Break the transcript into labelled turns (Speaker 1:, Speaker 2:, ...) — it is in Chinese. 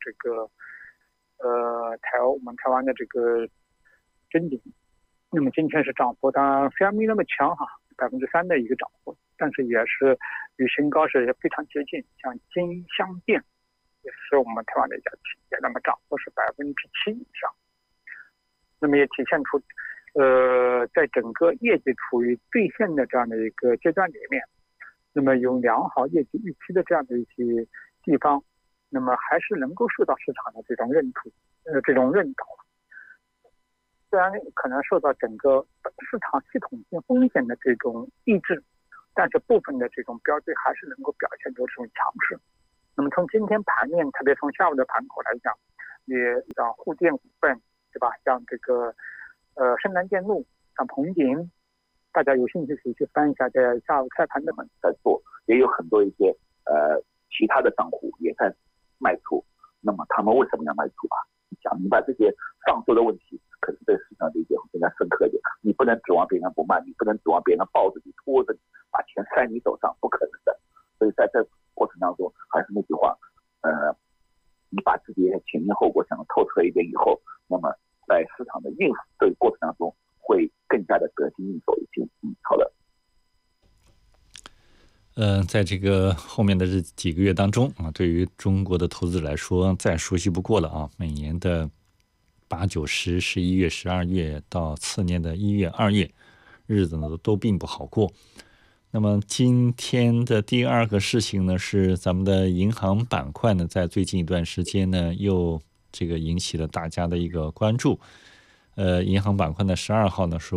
Speaker 1: 这个我们台湾的这个真顶。那么今天是涨幅，当然虽然没那么强3%的一个涨幅，但是也是与新高是非常接近。像金相电也是我们台湾的一家企业，那么涨幅是7%以上。那么也体现出在整个业绩处于兑现的这样的一个阶段里面，那么有良好业绩预期的这样的一些地方，那么还是能够受到市场的这种认同。虽然可能受到整个市场系统性风险的这种抑制，但是部分的这种标的还是能够表现出这种强势。那么从今天盘面，特别从下午的盘口来讲，也像沪电股份，对吧？像这个深南电路，像鹏鼎，大家有兴趣可以去翻一下，在下午开盘的
Speaker 2: 在做，也有很多一些其他的账户也在卖出。那么他们为什么要卖出啊？想明白这些上述的问题，可能对市场理解会更加深刻一点。你不能指望别人不卖，你不能指望别人抱着你拖着你把钱塞你手上，不可能的。所以在这过程当中，还是那句话，你把自己的前因后果想得透彻一点以后，那么在市场的应付这个过程当中，会更加的得心应手一些。好的。
Speaker 3: 在这个后面的这几个月当中啊，对于中国的投资者来说，再熟悉不过了啊。每年的8、9、10、11月、12月到次年的1月、2月，日子呢都并不好过。那么今天的第二个事情呢，是咱们的银行板块呢，在最近一段时间呢，又这个引起了大家的一个关注。银行板块呢，12号呢说